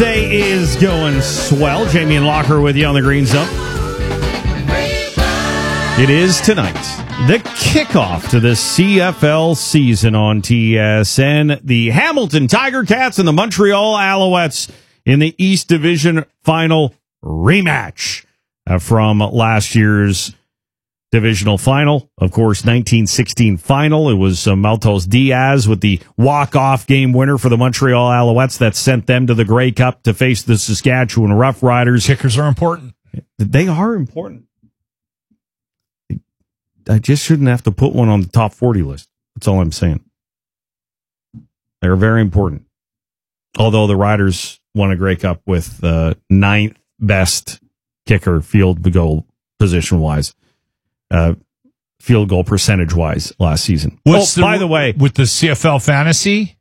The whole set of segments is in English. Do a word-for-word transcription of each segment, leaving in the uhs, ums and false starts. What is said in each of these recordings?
Thursday is going swell. Jamie and Locker with you on the Green Zone. It is tonight, the kickoff to the C F L season on T S N. The Hamilton Tiger Cats and the Montreal Alouettes in the East Division final rematch uh, from last year's divisional final. Of course, nineteen sixteen final. It was uh, Maltos Diaz with the walk-off game winner for the Montreal Alouettes that sent them to the Grey Cup to face the Saskatchewan Roughriders. Kickers are important. They are important. I just shouldn't have to put one on the top forty list. That's all I'm saying. They're very important. Although the Riders won a Grey Cup with the uh, ninth best kicker field goal position-wise. Uh, field goal percentage wise last season. What's oh, the, by the way, with the C F L fantasy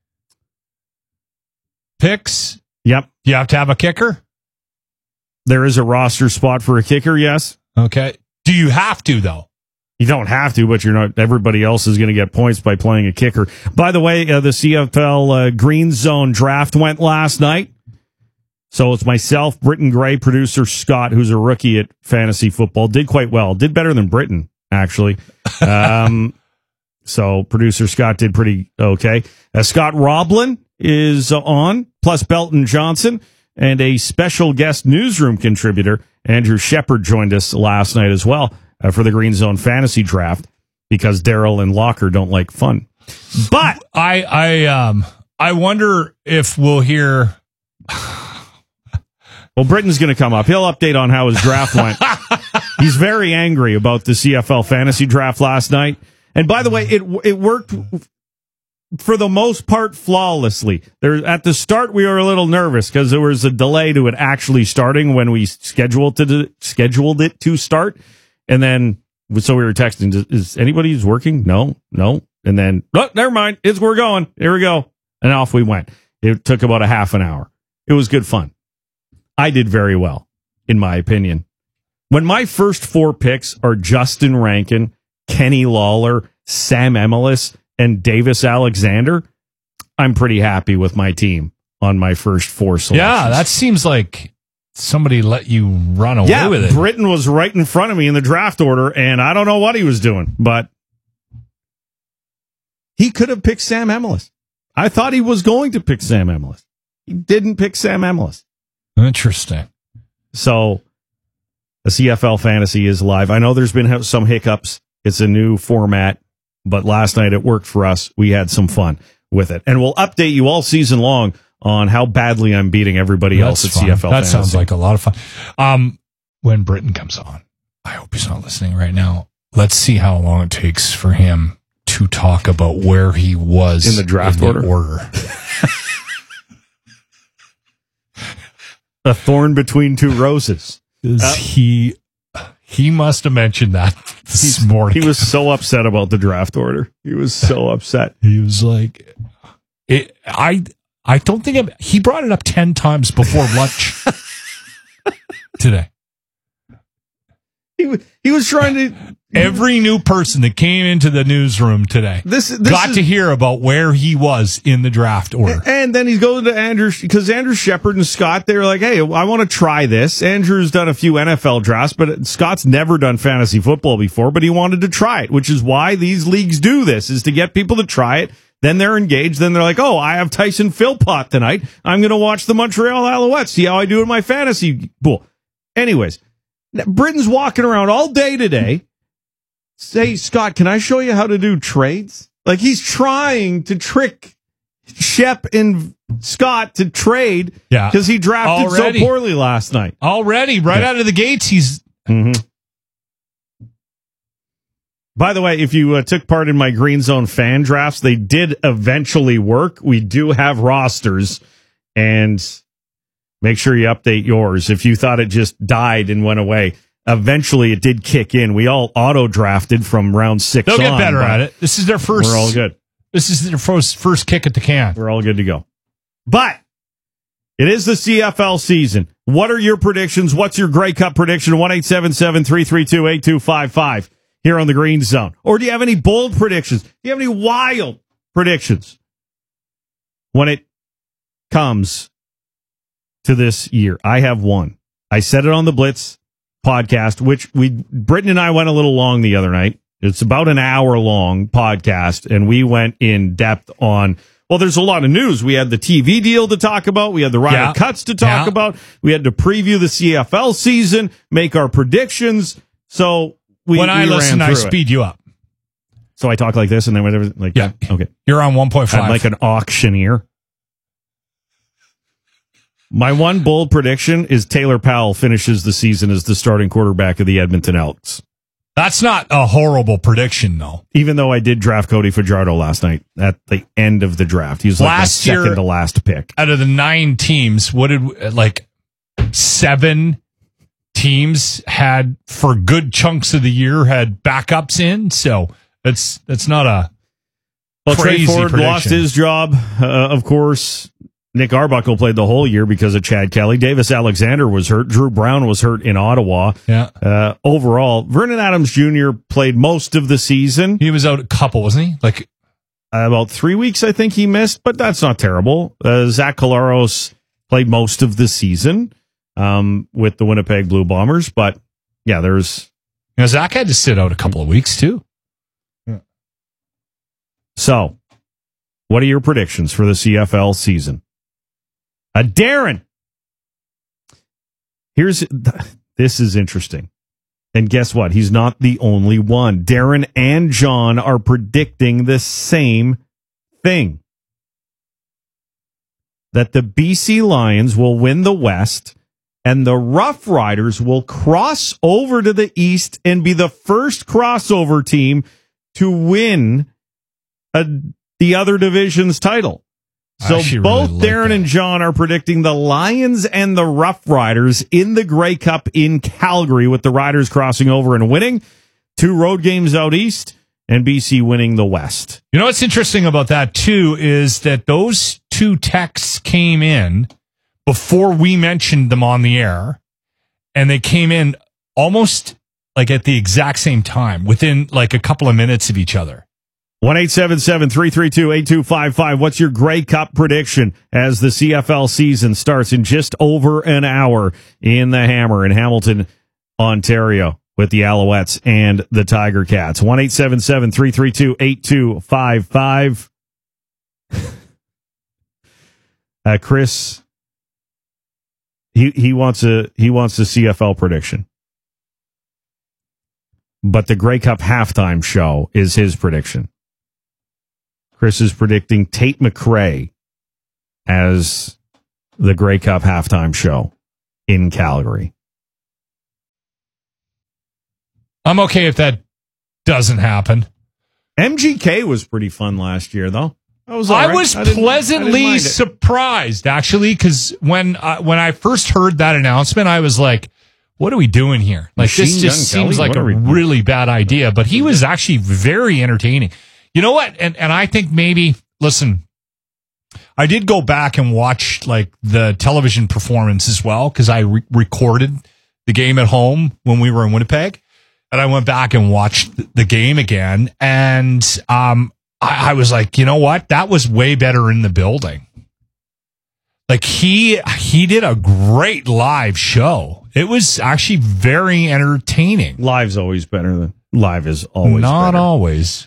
picks, yep, you have to have a kicker. There is a roster spot for a kicker. Yes. Okay. Do you have to though? You don't have to, but you're not. Everybody else is going to get points by playing a kicker. By the way, uh, the C F L uh, Green Zone draft went last night. So it's myself, Britton Gray, producer Scott, who's a rookie at fantasy football, did quite well. Did better than Britton, actually. Um, so producer Scott did pretty okay. Uh, Scott Roblin is uh, on, plus Belton Johnson, and a special guest newsroom contributor, Andrew Shepard, joined us last night as well uh, for the Green Zone Fantasy Draft, because Daryl and Locker don't like fun. But I, I, um, I wonder if we'll hear... Well, Britton's going to come up. He'll update on how his draft went. He's very angry about the C F L fantasy draft last night. And by the way, it it worked for the most part flawlessly. There, at the start, we were a little nervous because there was a delay to it actually starting when we scheduled to scheduled it to start. And then, so we were texting, is anybody who's working? No, no. And then, oh, never mind. It's we're going. Here we go. And off we went. It took about a half an hour. It was good fun. I did very well, in my opinion. When my first four picks are Justin Rankin, Kenny Lawler, Sam Emilus, and Davis Alexander, I'm pretty happy with my team on my first four selections. Yeah, that seems like somebody let you run away yeah, with it. Britton was right in front of me in the draft order, and I don't know what he was doing, but he could have picked Sam Emilus. I thought he was going to pick Sam Emilus. He didn't pick Sam Emilus. Interesting. So the C F L fantasy is live. I know there's been some hiccups. It's a new format, but last night it worked for us. We had some fun with it. And we'll update you all season long on how badly I'm beating everybody That's else at fun. C F L That fantasy. sounds like a lot of fun. Um, when Britton comes on, I hope he's not listening right now. Let's see how long it takes for him to talk about where he was in the draft in order. The order. A thorn between two roses. Uh, he he must have mentioned that this morning. He was so upset about the draft order. He was so upset. He was like, it, I I don't think I'm, he brought it up ten times before lunch today. He was, he was trying to... Every new person that came into the newsroom today this, this got is, to hear about where he was in the draft order. And then he's going to Andrew, because Andrew Shepard and Scott, they were like, hey, I want to try this. Andrew's done a few N F L drafts, but Scott's never done fantasy football before, but he wanted to try it, which is why these leagues do this, is to get people to try it. Then they're engaged. Then they're like, oh, I have Tyson Philpott tonight. I'm going to watch the Montreal Alouettes, see how I do in my fantasy pool. Anyways, Britton's walking around all day today. Say, Scott, can I show you how to do trades? Like, he's trying to trick Shep and Scott to trade Yeah. because he drafted Already. so poorly last night. Already, right Yeah. out of the gates, he's... Mm-hmm. By the way, if you uh, took part in my Green Zone fan drafts, they did eventually work. We do have rosters, and make sure you update yours. If you thought it just died and went away, eventually it did kick in. We all auto drafted from round six. They'll get on, better at it. This is their first. We're all good. This is their first first kick at the can. We're all good to go. But it is the C F L season. What are your predictions? What's your Grey Cup prediction? one eight seven seven, three three two, eight two five five here on the Green Zone. Or do you have any bold predictions? Do you have any wild predictions when it comes to this year. I have one. I said it on the Blitz podcast, which we, Britton and I went a little long the other night. It's about an hour long podcast, and we went in depth on, well, there's a lot of news. We had the T V deal to talk about. We had the Ryder Yeah. Cuts to talk Yeah. about. We had to preview the C F L season, make our predictions. So we, when I we listen, ran I through it. speed you up. So I talk like this, and then whatever, like Yeah. that? Okay. You're on one point five. I'm like an auctioneer. My one bold prediction is Taylor Powell finishes the season as the starting quarterback of the Edmonton Elks. That's not a horrible prediction, though. Even though I did draft Cody Fajardo last night at the end of the draft. He was like Last my second year- to last pick. Out of the nine teams, what did like seven teams had for good chunks of the year had backups in? So that's that's not a Well, Trey crazy Ford prediction. lost his job, uh, of course. Nick Arbuckle played the whole year because of Chad Kelly. Davis Alexander was hurt. Drew Brown was hurt in Ottawa. Yeah. Uh, overall, Vernon Adams Junior played most of the season. He was out a couple, wasn't he? Like Uh, about three weeks, I think he missed, but that's not terrible. Uh, Zach Collaros played most of the season um, with the Winnipeg Blue Bombers, but yeah, there's you know, Zach had to sit out a couple of weeks too. so. What are your predictions for the C F L season? Uh, Darren, here's this is interesting, and guess what? He's not the only one. Darren and John are predicting the same thing: that the B C Lions will win the West, and the Rough Riders will cross over to the East and be the first crossover team to win a, the other division's title. So I actually both really like Darren that. and John are predicting the Lions and the Rough Riders in the Grey Cup in Calgary, with the Riders crossing over and winning two road games out east and B C winning the West. You know what's interesting about that too is that those two texts came in before we mentioned them on the air, and they came in almost like at the exact same time, within like a couple of minutes of each other. one eight seven seven, three three two, eight two five five. What's your Grey Cup prediction as the C F L season starts in just over an hour in the Hammer in Hamilton, Ontario, with the Alouettes and the Tiger Cats? one eight seven seven, three three two, eight two five five. uh, Chris, he he wants a he wants a C F L prediction, but the Grey Cup halftime show is his prediction. Chris is predicting Tate McRae as the Grey Cup halftime show in Calgary. I'm okay if that doesn't happen. M G K was pretty fun last year, though. That was all I right. was I didn't- I didn't pleasantly mind it. surprised, actually, because when uh, when I first heard that announcement, I was like, "What are we doing here? Like, Machine this just Gun seems Kelly? like What a are we doing?" really bad idea." But he was actually very entertaining. You know what? And and I think maybe listen, I did go back and watch like the television performance as well because I re- recorded the game at home when we were in Winnipeg, and I went back and watched the game again, and um. I, I was like, you know what? That was way better in the building. Like he he did a great live show. It was actually very entertaining. Live's always better than live is always Not better. always.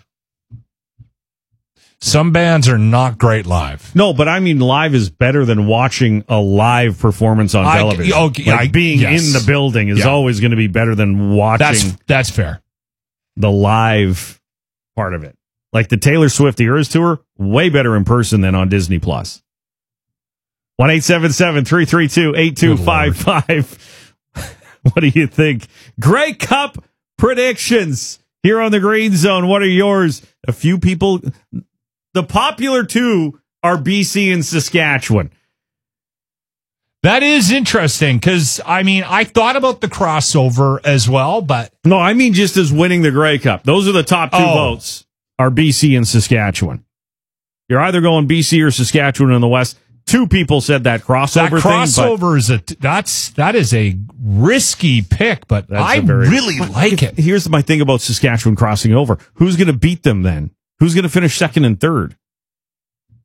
Some bands are not great live. No, but I mean, live is better than watching a live performance on I- television. okay, like I- being yes. in the building is Yeah. always going to be better than watching That's that's fair. the live part of it. Like the Taylor Swift Eras Tour, way better in person than on Disney Plus. one eight seven seven, three three two, eight two five five. What do you think? Grey Cup predictions here on the Green Zone. What are yours? A few people. The popular two are B C and Saskatchewan. That is interesting because, I mean, I thought about the crossover as well, but No, I mean just as winning the Grey Cup. Those are the top two Oh. votes. Are B C and Saskatchewan. You're either going B C or Saskatchewan in the West. Two people said that crossover that thing. crossover is a that's that is a risky pick, but That's I a very- really But like it. Here's my thing about Saskatchewan crossing over. Who's going to beat them then? Who's going to finish second and third?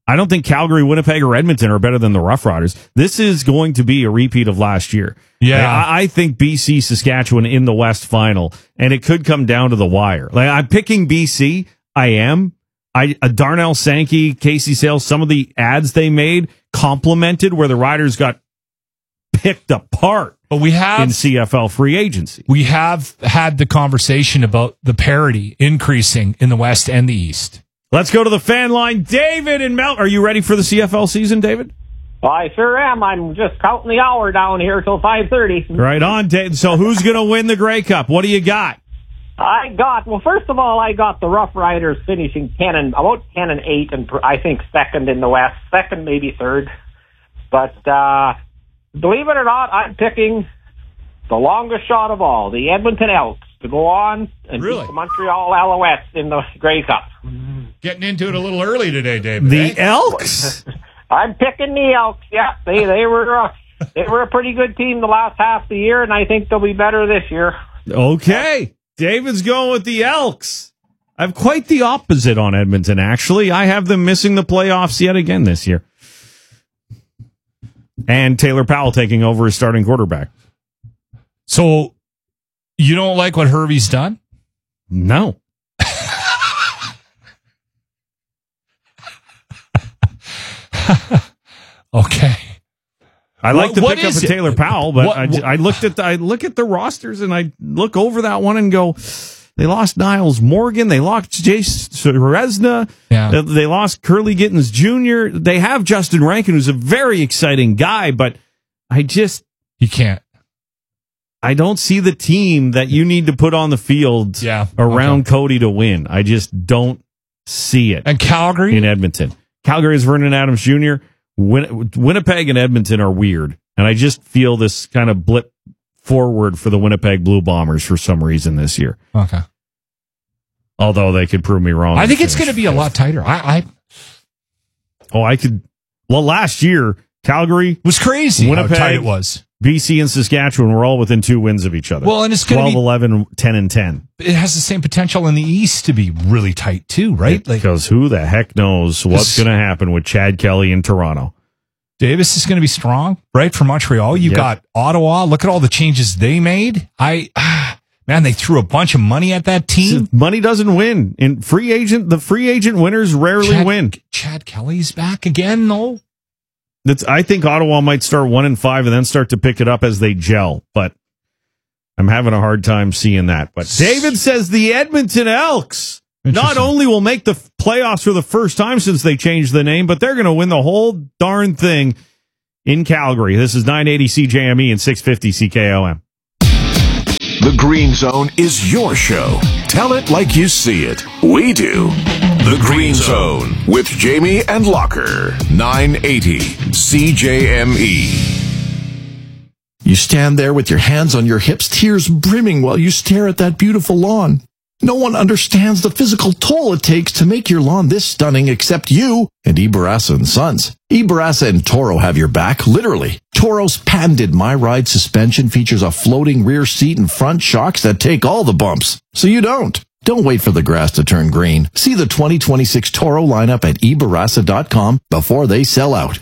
I don't think Calgary, Winnipeg, or Edmonton are better than the Rough Riders. This is going to be a repeat of last year. Yeah. I, I think B C, Saskatchewan in the West final, and it could come down to the wire. Like, I'm picking B C. I am. I uh, Darnell Sankey, Casey Sales, some of the ads they made complimented where the Riders got picked apart. But we have in C F L free agency. We have had the conversation about the parity increasing in the West and the East. Let's go to the fan line. David and Mel, are you ready for the C F L season, David? I sure am. I'm just counting the hour down here till five thirty. Right on, David. So who's going to win the Grey Cup? What do you got? I got, well, first of all, I got the Rough Riders finishing ten and, about ten and eight, and I think second in the West, second, maybe third. But, uh, believe it or not, I'm picking the longest shot of all, the Edmonton Elks, to go on and really? beat the Montreal Alouettes in the Grey Cup. Getting into it a little early today, David. The eh? Elks? I'm picking the Elks, yeah. They, they were, uh, they were a pretty good team the last half of the year, and I think they'll be better this year. Okay. David's going with the Elks. I have quite the opposite on Edmonton, actually. I have them missing the playoffs yet again this year. And Taylor Powell taking over as starting quarterback. So, you don't like what Hervey's done? No. Okay. I like What- the what pickup is of it? Taylor Powell, but What- I, what- I looked at the, I look at the rosters and I look over that one and go, they lost Niles Morgan, they lost Jace Resna, Yeah. they, they lost Curly Gittins Junior They have Justin Rankin, who's a very exciting guy, but I just You can't. I don't see the team that you need to put on the field Yeah, around okay. Cody to win. I just don't see it And Calgary? in Edmonton. Calgary is Vernon Adams Junior Win- Winnipeg and Edmonton are weird, and I just feel this kind of blip forward for the Winnipeg Blue Bombers for some reason this year. Okay. Although they could prove me wrong. I think it's Finish going to be a lot tighter. I, I Oh, I could. Well, last year, Calgary, was crazy Winnipeg, how tight it was. B C, and Saskatchewan were all within two wins of each other. Well, and it's going to twelve, be eleven, ten, and ten. It has the same potential in the East to be really tight too, right? Like Because who the heck knows what's going to happen with Chad Kelly in Toronto? Davis is going to be strong, right? For Montreal, you Yep. got Ottawa. Look at all the changes they made. I ah, man, they threw a bunch of money at that team. Money doesn't win. In free agent, the free agent winners rarely Chad, win. Chad Kelly's back again, though. That's, I think Ottawa might start one and five and then start to pick it up as they gel, but I'm having a hard time seeing that. But David says the Edmonton Elks not only will make the playoffs for the first time since they changed the name, but they're going to win the whole darn thing in Calgary. This is nine eighty C J M E and six fifty C K O M. The Green Zone is your show. Tell it like you see it. We do. The Green Zone with Jamie and Locker. nine eighty C J M E. You stand there with your hands on your hips, tears brimming while you stare at that beautiful lawn. No one understands the physical toll it takes to make your lawn this stunning except you and Ibarasa and Sons. Ibarasa and Toro have your back, literally. Toro's patented My Ride suspension features a floating rear seat and front shocks that take all the bumps, so you don't. Don't wait for the grass to turn green. See the twenty twenty-six Toro lineup at Ibarasa dot com before they sell out.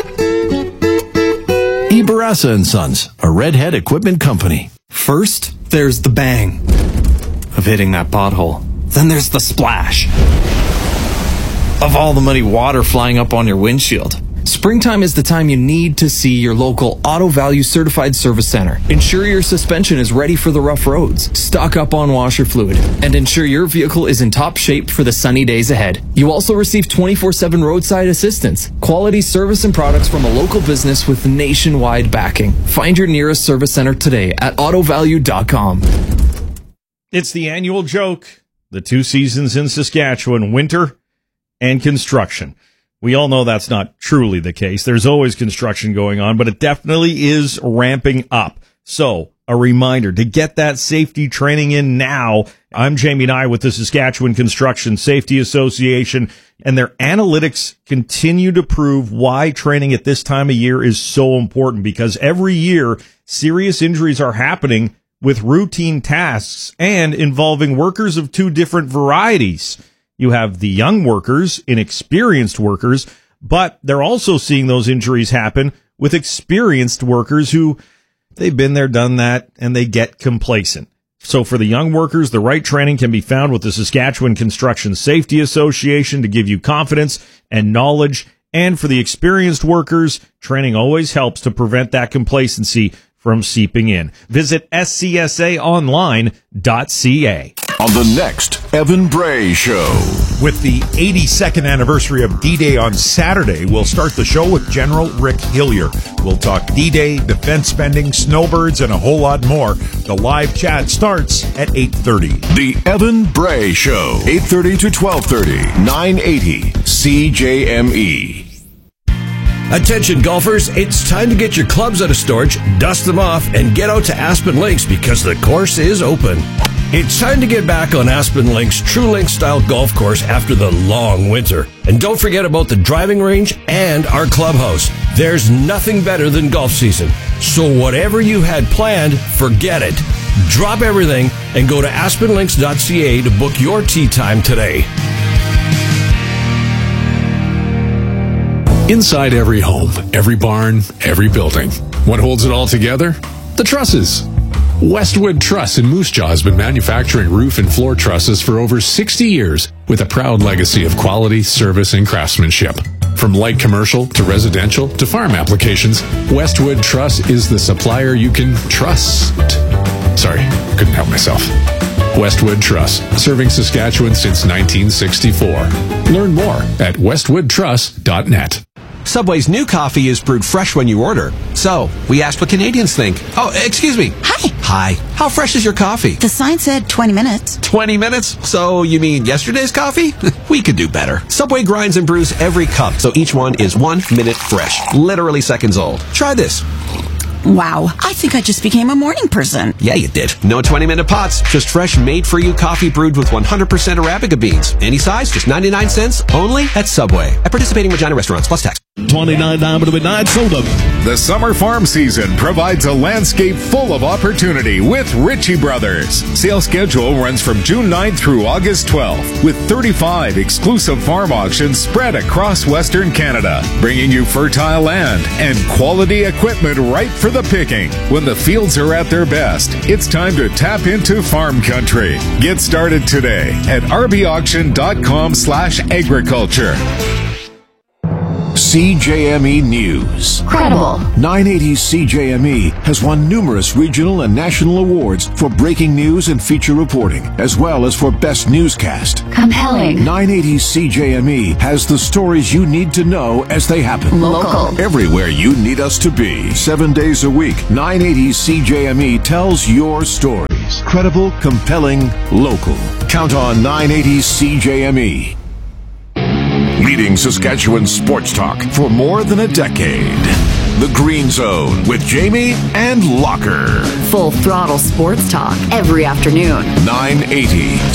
Ibarasa and Sons, a Redhead equipment company. First, there's the bang of hitting that pothole. Then there's the splash of all the muddy water flying up on your windshield. Springtime is the time you need to see your local Auto Value Certified Service Center. Ensure your suspension is ready for the rough roads. Stock up on washer fluid and ensure your vehicle is in top shape for the sunny days ahead. You also receive twenty-four seven roadside assistance, quality service and products from a local business with nationwide backing. Find your nearest service center today at auto value dot com. It's the annual joke. The two seasons in Saskatchewan, winter and construction. We all know that's not truly the case. There's always construction going on, but it definitely is ramping up. So, a reminder to get that safety training in now. I'm Jamie Nye with the Saskatchewan Construction Safety Association, and their analytics continue to prove why training at this time of year is so important, because every year serious injuries are happening with routine tasks and involving workers of two different varieties. You have the young workers, inexperienced workers, But they're also seeing those injuries happen with experienced workers who they've been there, done that, and they get complacent. So for the young workers, the right training can be found with the Saskatchewan Construction Safety Association to give you confidence and knowledge. And for the experienced workers, training always helps to prevent that complacency from seeping in. Visit S C S A online dot C A. On the next Evan Bray Show. With the eighty-second anniversary of D-Day on Saturday, we'll start the show with General Rick Hillier. We'll talk D-Day, defense spending, snowbirds, and a whole lot more. The live chat starts at eight thirty. The Evan Bray Show, eight thirty to twelve thirty, nine eighty C J M E. Attention golfers, it's time to get your clubs out of storage, dust them off, and get out to Aspen Links because the course is open. It's time to get back on Aspen Links' True Link style golf course after the long winter. And don't forget about the driving range and our clubhouse. There's nothing better than golf season. So whatever you had planned, forget it. Drop everything and go to aspen links dot c a to book your tee time today. Inside every home, every barn, every building. What holds it all together? The trusses. Westwood Truss in Moose Jaw has been manufacturing roof and floor trusses for over sixty years with a proud legacy of quality, service, and craftsmanship. From light commercial to residential to farm applications, Westwood Truss is the supplier you can trust. Sorry, couldn't help myself. Westwood Truss, serving Saskatchewan since nineteen sixty-four. Learn more at westwood truss dot net. Subway's new coffee is brewed fresh when you order. So, we asked what Canadians think. Oh, excuse me. Hi. Hi. How fresh is your coffee? The sign said twenty minutes. twenty minutes? So, you mean yesterday's coffee? We could do better. Subway grinds and brews every cup, so each one is one minute fresh. Literally seconds old. Try this. Wow, I think I just became a morning person. Yeah, you did. No twenty-minute pots, just fresh, made-for-you coffee brewed with one hundred percent Arabica beans. Any size, just ninety-nine cents, only at Subway. At participating Regina restaurants, plus tax. twenty-nine dollars to midnight soda. The summer farm season provides a landscape full of opportunity with Ritchie Brothers. Sale schedule runs from June ninth through August twelfth, with thirty-five exclusive farm auctions spread across Western Canada, bringing you fertile land and quality equipment right for the picking. When the fields are at their best, it's time to tap into farm country. Get started today at r b auction dot com slash agriculture. C J M E News. Credible. nine eighty C J M E has won numerous regional and national awards for breaking news and feature reporting, as well as for best newscast. Compelling. nine eighty C J M E has the stories you need to know as they happen. Local. Everywhere you need us to be. Seven days a week, nine eighty C J M E tells your stories. Credible, compelling, local. Count on nine eighty C J M E. Leading Saskatchewan sports talk for more than a decade. The Green Zone with Jamie and Locker. Full throttle sports talk every afternoon. nine eighty